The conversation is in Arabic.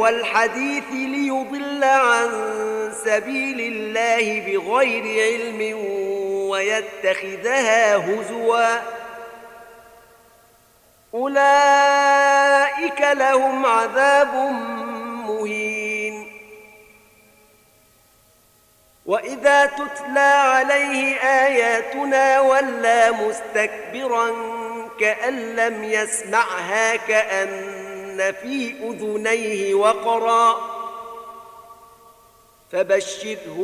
لهو الحديث ليضل عن سبيل الله بغير علم ويتخذها هزوا أولئك لهم عذاب مهين. وإذا تتلى عليه آياتنا ولى مستكبرا كأن لم يسمعها كأن في أذنيه وقرا فبشره